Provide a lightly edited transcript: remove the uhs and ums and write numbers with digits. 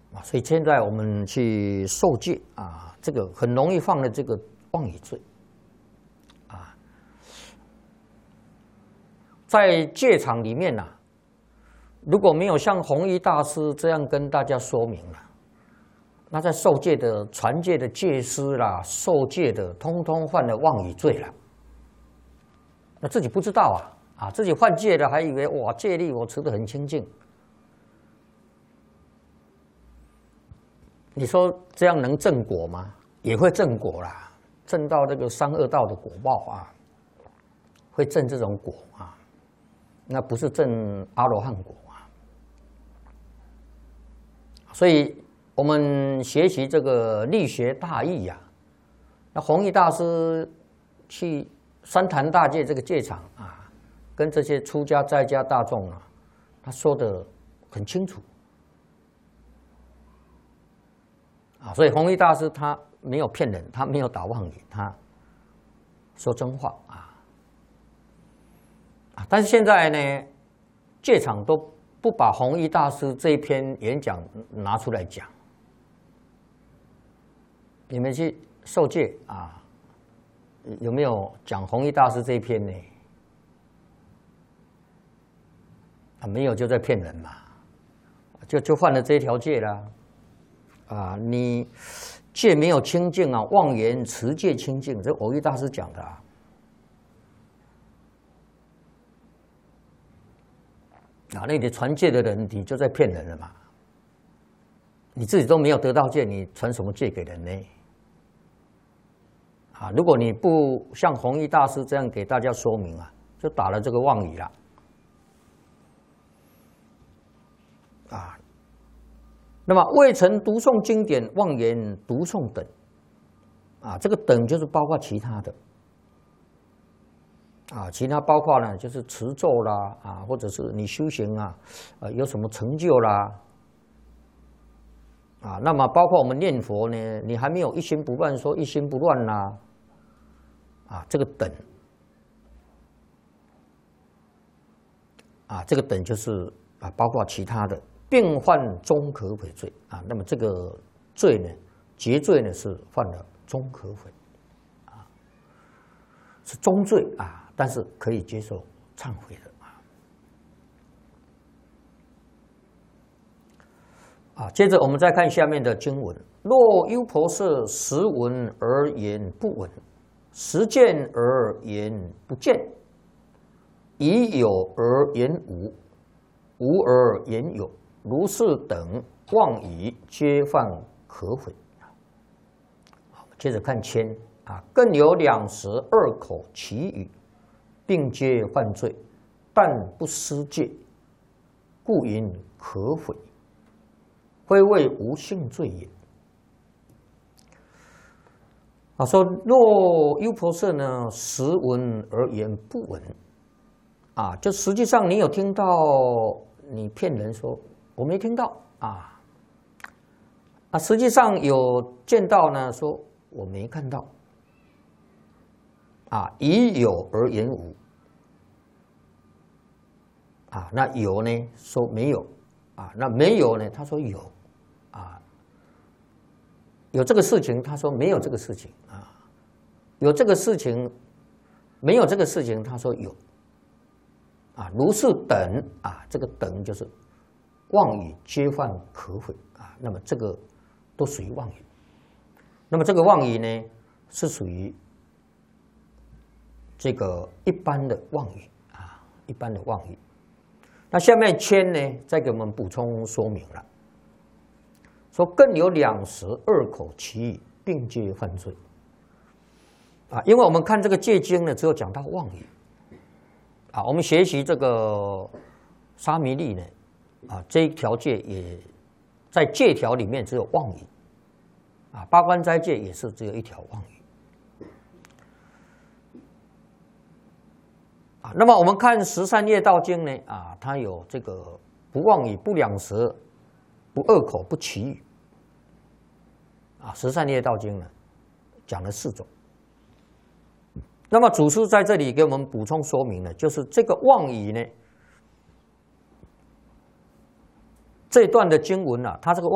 啊，所以现在我们去受戒啊，这个很容易犯了这个妄语罪啊。在戒场里面啊，如果没有像弘一大师这样跟大家说明了，那在受戒的传戒的戒师啦，受戒的通通犯了妄语罪了。那自己不知道啊，自己犯戒的还以为哇戒律我持得很清净。你说这样能正果吗？也会正果啦，正到这个三恶道的果报啊，会正这种果啊，那不是正阿罗汉果啊。所以我们学习这个力学大义呀，那弘一大师去三坛大戒这个戒场啊，跟这些出家在家大众啊，他说的很清楚。啊，所以弘一大师他没有骗人，他没有打妄语，他说真话啊。但是现在呢，戒场都不把弘一大师这一篇演讲拿出来讲。你们去受戒啊，有没有讲弘一大师这一篇呢？啊，没有就在骗人嘛，就犯了这一条戒啦。啊，你戒没有清净啊，妄言持戒清净，这蕅益大师讲的啊。啊，那你传戒的人，你就在骗人了嘛？你自己都没有得到戒，你传什么戒给人呢？啊，如果你不像弘一大师这样给大家说明啊，就打了这个妄语了。啊。那么未曾读诵经典，妄言读诵等，啊，这个等就是包括其他的，啊，其他包括呢就是持咒啦，啊，或者是你修行啊，有什么成就啦，啊，那么包括我们念佛呢，你还没有一心不乱，说一心不乱啦，啊，这个等，啊，这个等就是啊，包括其他的。并犯中可悔罪啊，那么这个罪呢，结罪呢是犯了中可悔，啊，是中罪啊，但是可以接受忏悔的啊。接着我们再看下面的经文：若优婆塞实闻而言不闻，实见而言不见，已有而言无，无而言有。如是等妄语，皆犯可悔。接着看谦啊，更有两舌二口绮语，并皆犯罪，但不失戒，故云可悔，非谓无性罪也。啊，说若优婆塞呢，实闻而言不闻，啊，就实际上你有听到，你骗人说。我没听到啊，实际上有见到呢，说我没看到，啊，已有而言无，啊，那有呢说没有，啊，那没有呢他说有，啊，有这个事情他说没有这个事情啊，有这个事情没有这个事情他说有，啊，如是等啊，这个等就是。妄语皆犯可悔啊，那么这个都属于妄语。那么这个妄语呢，是属于这个一般的妄语啊，一般的妄语。那下面谦呢，再给我们补充说明了，说更有两舌二口绮语，并皆犯罪啊。因为我们看这个戒经呢，只有讲到妄语啊，我们学习这个沙弥律呢。啊，这一条戒也在戒条里面只有妄语，啊，八关斋戒也是只有一条妄语，啊，那么我们看十善业道经呢，啊，它有这个不妄语、不两舌、不恶口、不绮语，啊，十善业道经呢讲了4种。那么祖师在这里给我们补充说明呢，就是这个妄语呢。这段的经文啊，它这个